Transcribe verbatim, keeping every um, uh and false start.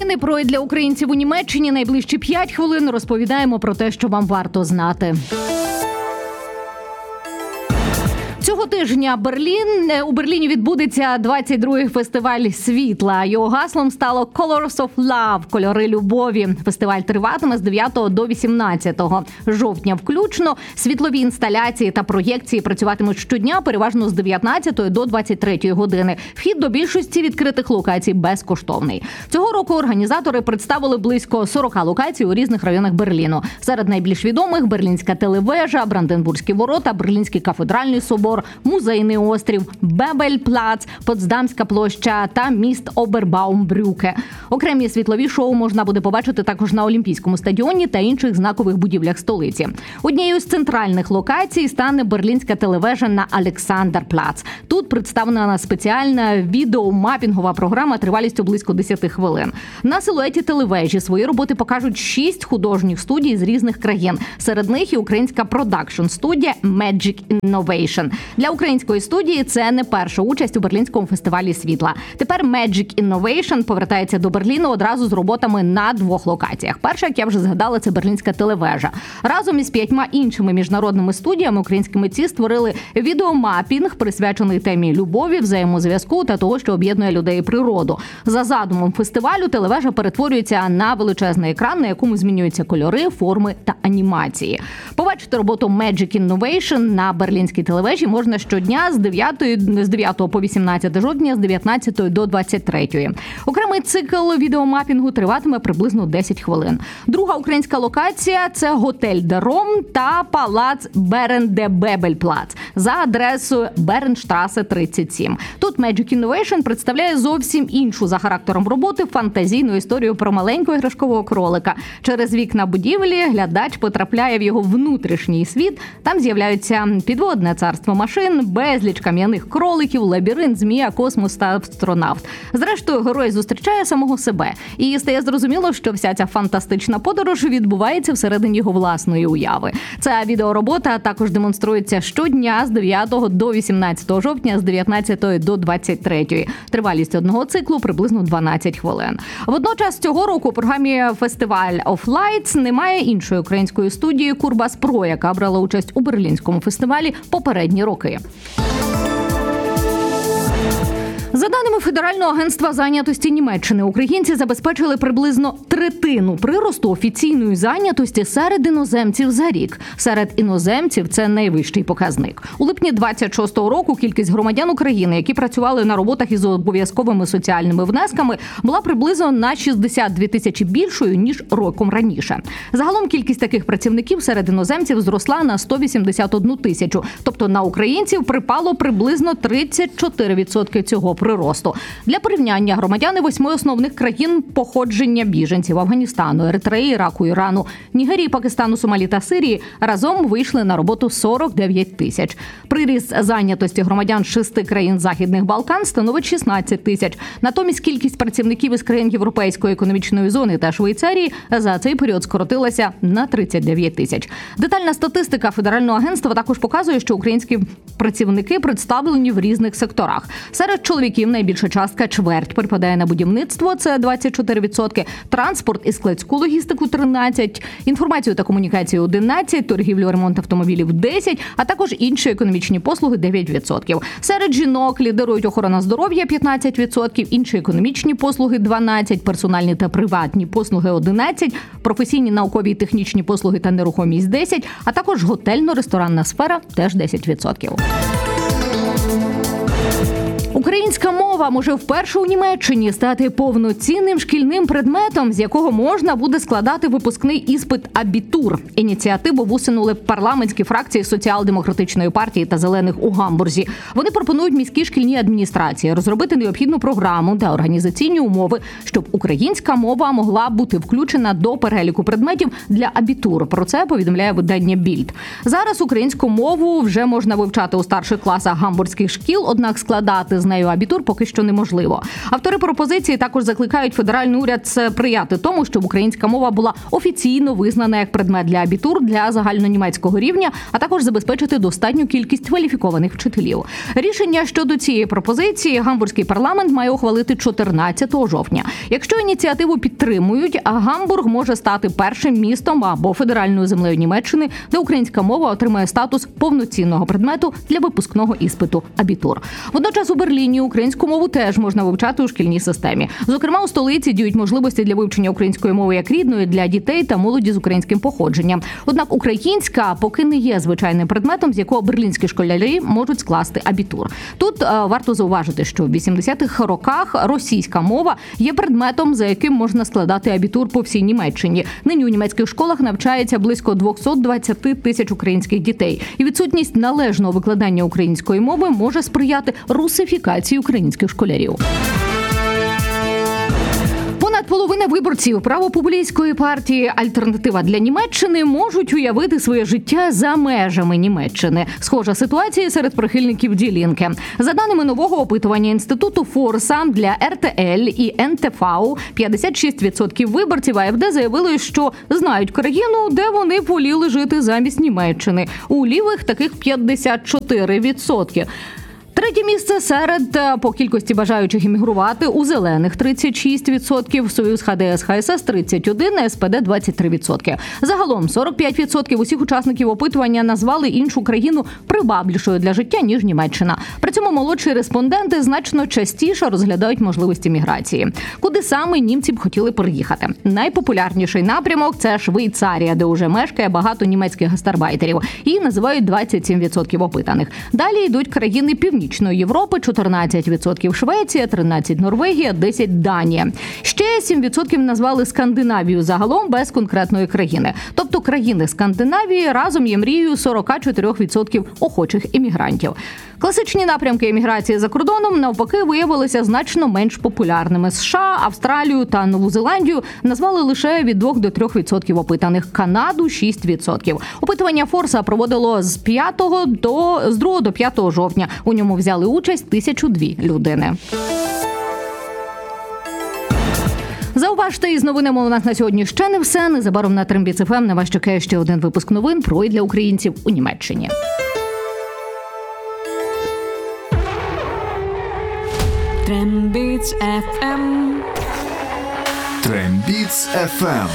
Про і для українців у Німеччині найближчі п'ять хвилин розповідаємо про те, що вам варто знати. Цього тижня Берлін у Берліні відбудеться двадцять другий фестиваль світла. Його гаслом стало «Colors of Love» – «Кольори любові». Фестиваль триватиме з дев'ятого до вісімнадцятого жовтня включно. Світлові інсталяції та проєкції працюватимуть щодня, переважно з дев'ятнадцятої до двадцять третьої години. Вхід до більшості відкритих локацій безкоштовний. Цього року організатори представили близько сорок локацій у різних районах Берліну. Серед найбільш відомих – Берлінська телевежа, Бранденбурзькі ворота, Берлінський кафедральний собор, Музейний острів, Бебель-Плац, Потсдамська площа та міст Обербаум-Брюке. Окремі світлові шоу можна буде побачити також на Олімпійському стадіоні та інших знакових будівлях столиці. Однією з центральних локацій стане Берлінська телевежа на Олександрплац. Тут представлена спеціальна відеомапінгова програма тривалістю близько десять хвилин. На силуеті телевежі свої роботи покажуть шість художніх студій з різних країн. Серед них і українська продакшн-студія Magic Innovation. Для української студії це не перша участь у Берлінському фестивалі світла. Тепер Magic Innovation повертається до Берліну одразу з роботами на двох локаціях. Перша, як я вже згадала, це Берлінська телевежа. Разом із п'ятьма іншими міжнародними студіями українські митці створили відеомапінг, присвячений темі любові, взаємозв'язку та того, що об'єднує людей і природу. За задумом фестивалю телевежа перетворюється на величезний екран, на якому змінюються кольори, форми та анімації. Побачити роботу Magic Innovation на берлінській телевежі можна щодня з дев'ятого по вісімнадцяте жовтня, з дев'ятнадцятої до двадцять третьої. Окремий цикл відеомапінгу триватиме приблизно десять хвилин. Друга українська локація – це готель де Ром та палац Берен-де-Бебель-Плац за адресою Беренштрасе тридцять сім. Тут Magic Innovation представляє зовсім іншу за характером роботи фантазійну історію про маленького іграшкового кролика. Через вікна будівлі глядач потрапляє в його внутрішній світ. Там з'являються підводне царство машин, безліч кам'яних кроликів, лабіринт, змія, космос та астронавт. Зрештою, герой зустрічає самого себе. І стає зрозуміло, що вся ця фантастична подорож відбувається всередині його власної уяви. Ця відеоробота також демонструється щодня з дев'ятого до вісімнадцятого жовтня, з дев'ятнадцятої до двадцять третьої. Тривалість одного циклу приблизно дванадцять хвилин. Водночас цього року у програмі «Фестиваль of Lights» немає іншої української студії «Курбас Про», яка брала участь у Берлінському фестивалі попередні роки. За даними Федерального агентства зайнятості Німеччини, українці забезпечили приблизно третину приросту офіційної зайнятості серед іноземців за рік. Серед іноземців це найвищий показник. У липні двадцять шостого року кількість громадян України, які працювали на роботах із обов'язковими соціальними внесками, була приблизно на шістдесят дві тисячі більшою, ніж роком раніше. Загалом кількість таких працівників серед іноземців зросла на сто вісімдесят одну тисячу. Тобто на українців припало приблизно тридцять чотири відсотки цього приросту. Для порівняння, громадяни восьми основних країн походження біженців – Афганістану, Еритреї, Іраку, Ірану, Нігерії, Пакистану, Сомалі та Сирії – разом вийшли на роботу сорок дев'ять тисяч. Приріст зайнятості громадян шести країн Західних Балкан становить шістнадцять тисяч. Натомість кількість працівників із країн Європейської економічної зони та Швейцарії за цей період скоротилася на тридцять дев'ять тисяч. Детальна статистика Федерального агентства також показує, що українські працівники представлені в різних секторах. Серед чоловіків найбільша частка – чверть – припадає на будівництво, це двадцять чотири відсотки, транспорт і складську логістику – тринадцять відсотків, інформацію та комунікацію – одинадцять відсотків, торгівлю, ремонт автомобілів – десять відсотків, а також інші економічні послуги – дев'ять відсотків. Серед жінок лідирують охорона здоров'я – п'ятнадцять відсотків, інші економічні послуги – дванадцять відсотків, персональні та приватні послуги – одинадцять відсотків, професійні, наукові і технічні послуги та нерухомість – десять відсотків, а також готельно-ресторанна сфера – теж десять відсотків. Українська мова може вперше у Німеччині стати повноцінним шкільним предметом, з якого можна буде складати випускний іспит «Абітур». Ініціативу висунули парламентські фракції Соціал-демократичної партії та «Зелених» у Гамбурзі. Вони пропонують міській шкільній адміністрації розробити необхідну програму та організаційні умови, щоб українська мова могла бути включена до переліку предметів для «Абітур». Про це повідомляє видання «Більд». Зараз українську мову вже можна вивчати у старших класах гамбурзьких шкіл, однак складати з нею абітур поки що неможливо. Автори пропозиції також закликають федеральний уряд сприяти тому, щоб українська мова була офіційно визнана як предмет для абітур для загальнонімецького рівня, а також забезпечити достатню кількість кваліфікованих вчителів. Рішення щодо цієї пропозиції гамбурзький парламент має ухвалити чотирнадцятого жовтня. Якщо ініціативу підтримують, а Гамбург може стати першим містом або федеральною землею Німеччини, де українська мова отримає статус повноцінного предмету для випускного іспиту абітур. Водночас у Берліні українську мову теж можна вивчати у шкільній системі. Зокрема, у столиці діють можливості для вивчення української мови як рідної для дітей та молоді з українським походженням. Однак українська поки не є звичайним предметом, з якого берлінські школярі можуть скласти абітур. Тут е, варто зауважити, що в вісімдесятих роках російська мова є предметом, за яким можна складати абітур по всій Німеччині. Нині у німецьких школах навчається близько двісті двадцять тисяч українських дітей. І відсутність належного викладання української мови може сприяти русифікації українських школярів. Понад половина виборців правопопулістської партії «Альтернатива для Німеччини» можуть уявити своє життя за межами Німеччини. Схожа ситуація серед прихильників «Ді Лінке». За даними нового опитування інституту Форса для ер те ель і ен те ве, п'ятдесят шість відсотків виборців а еф де заявили, що знають країну, де вони воліли жити замість Німеччини. У лівих таких п'ятдесят чотири відсотки. Третє місце серед по кількості бажаючих іммігрувати у зелених тридцять шість відсотків, Союз ха де ес ха ес ес тридцять один, ес пе де двадцять три відсотки. Загалом сорок п'ять відсотків усіх учасників опитування назвали іншу країну привабливішою для життя, ніж Німеччина. При цьому молодші респонденти значно частіше розглядають можливості міграції. Куди саме німці б хотіли переїхати? Найпопулярніший напрямок – це Швейцарія, де уже мешкає багато німецьких гастарбайтерів. Її називають двадцять сім відсотків опитаних. Далі йдуть країни Північної Європи, чотирнадцять відсотків Швеція, тринадцять відсотків Норвегія, десять відсотків Данія. Ще сім відсотків назвали Скандинавію загалом без конкретної країни. Тобто країни Скандинавії разом є мрією сорок чотири відсотки охочих іммігрантів. Класичні напрямки еміграції за кордоном, навпаки, виявилися значно менш популярними. США, Австралію та Нову Зеландію назвали лише від двох до трьох відсотків опитаних, Канаду – шість відсотків. Опитування Форса проводило з п'ятого до з другого до п'ятого жовтня. У ньому взяли участь тисяча дві людини. Зауважте, із новинами у нас на сьогодні ще не все. Незабаром на Трембіц еф ем на вас чекає ще один випуск новин про і для українців у Німеччині. Трембіц еф ем. Трембіц еф ем.